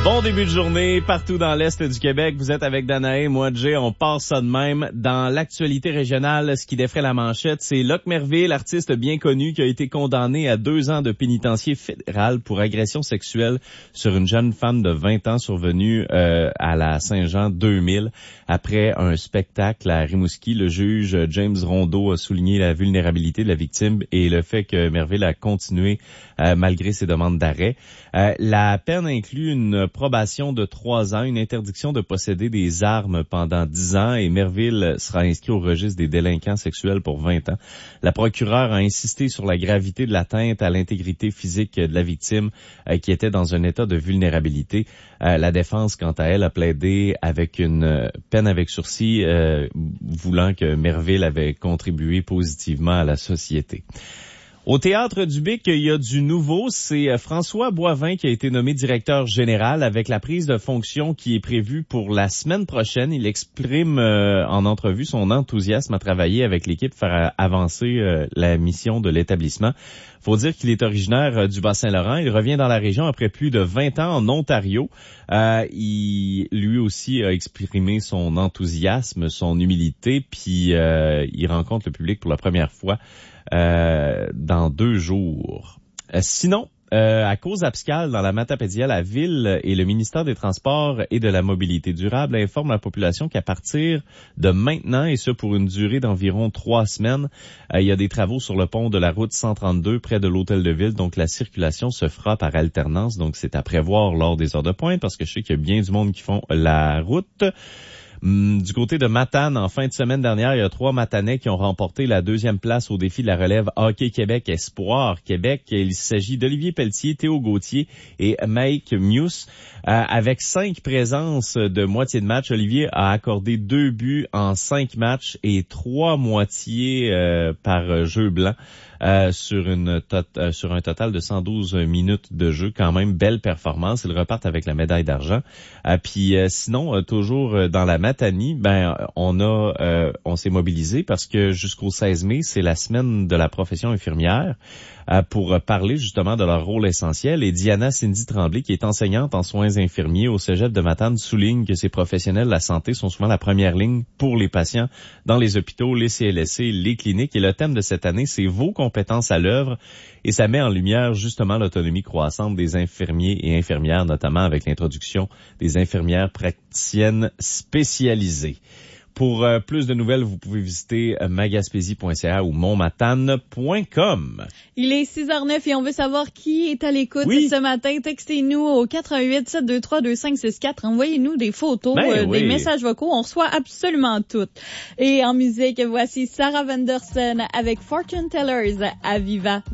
Bon début de journée partout dans l'Est du Québec. Vous êtes avec Danae, moi Jay, on part ça de même. Dans l'actualité régionale, ce qui défraie la manchette, c'est Locke Merville, artiste bien connu, qui a été condamné à 2 ans de pénitencier fédéral pour agression sexuelle sur une jeune femme de 20 ans survenue à la Saint-Jean 2000. Après un spectacle à Rimouski, le juge James Rondeau a souligné la vulnérabilité de la victime et le fait que Merville a continué malgré ses demandes d'arrêt. La peine inclut une probation de 3 ans, une interdiction de posséder des armes pendant 10 ans et Merville sera inscrit au registre des délinquants sexuels pour 20 ans. La procureure a insisté sur la gravité de l'atteinte à l'intégrité physique de la victime qui était dans un état de vulnérabilité. La défense, quant à elle, a plaidé avec une peine avec sursis, voulant que Merville avait contribué positivement à la société. Au Théâtre du Bic, il y a du nouveau. C'est François Boivin qui a été nommé directeur général avec la prise de fonction qui est prévue pour la semaine prochaine. Il exprime en entrevue son enthousiasme à travailler avec l'équipe pour faire avancer la mission de l'établissement. Faut dire qu'il est originaire du Bas-Saint-Laurent. Il revient dans la région après plus de 20 ans en Ontario. Il lui aussi a exprimé son enthousiasme, son humilité, puis il rencontre le public pour la première fois dans 2 jours. Sinon, à cause abscale dans la Matapédia, la Ville et le ministère des Transports et de la Mobilité durable informent la population qu'à partir de maintenant, et ce pour une durée d'environ 3 semaines, il y a des travaux sur le pont de la route 132 près de l'Hôtel de Ville. Donc, la circulation se fera par alternance. Donc, c'est à prévoir lors des heures de pointe parce que je sais qu'il y a bien du monde qui font la route. Du côté de Matane, en fin de semaine dernière, il y a 3 Matanais qui ont remporté la 2e place au défi de la relève Hockey Québec Espoir Québec. Il s'agit d'Olivier Pelletier, Théo Gauthier et Mike Muse. Avec 5 présences de moitié de match, Olivier a accordé 2 buts en 5 matchs et 3 moitiés par jeu blanc. Sur un total de 112 minutes de jeu. Quand même, belle performance. Ils repartent avec la médaille d'argent. Puis sinon, toujours dans la Matanie, on s'est mobilisé parce que jusqu'au 16 mai, c'est la semaine de la profession infirmière pour parler justement de leur rôle essentiel. Et Diana Cindy Tremblay, qui est enseignante en soins infirmiers au Cégep de Matane, souligne que ces professionnels de la santé sont souvent la première ligne pour les patients dans les hôpitaux, les CLSC, les cliniques. Et le thème de cette année, c'est vos compétences à l'œuvre. Et ça met en lumière justement l'autonomie croissante des infirmiers et infirmières, notamment avec l'introduction des infirmières praticiennes spécialisées. Pour plus de nouvelles, vous pouvez visiter magaspésie.ca ou montmatane.com. Il est 6h09 et on veut savoir qui est à l'écoute ce matin. Textez-nous au 418-723-2564. Envoyez-nous des photos, des messages vocaux. On reçoit absolument tout. Et en musique, voici Sarah Vanderson avec Fortune Tellers à Viva.